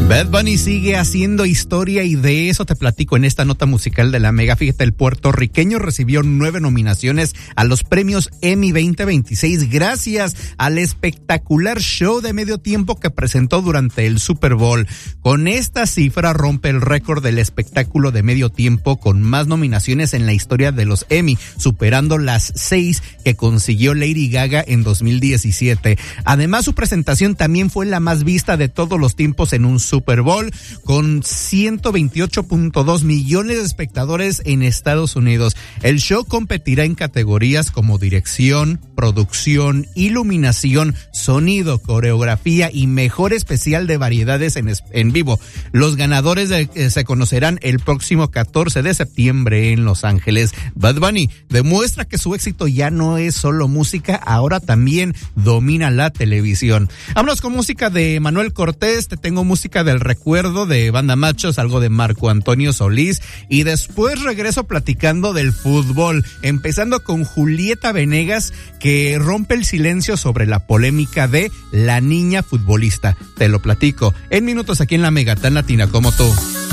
Bad Bunny sigue haciendo historia y de eso te platico en esta nota musical de la Mega. Fíjate, el puertorriqueño recibió 9 nominaciones a los premios Emmy 2026 gracias al espectacular show de medio tiempo que presentó durante el Super Bowl. Con esta cifra rompe el récord del espectáculo de medio tiempo con más nominaciones en la historia de los Emmy, superando las 6 que consiguió Lady Gaga en 2017. Además, su presentación también fue la más vista de todos los tiempos en un Super Bowl, con 128.2 millones de espectadores en Estados Unidos. El show competirá en categorías como dirección, producción, iluminación, sonido, coreografía y mejor especial de variedades en vivo. Los ganadores se conocerán el próximo 14 de septiembre en Los Ángeles. Bad Bunny demuestra que su éxito ya no es solo música, ahora también domina la televisión. Vámonos con música de Manuel Cortés. Te tengo música del recuerdo de Banda Machos, algo de Marco Antonio Solís, y después regreso platicando del fútbol, empezando con Julieta Venegas, que rompe el silencio sobre la polémica de la niña futbolista. Te lo platico en minutos aquí en la Mega, tan latina como tú.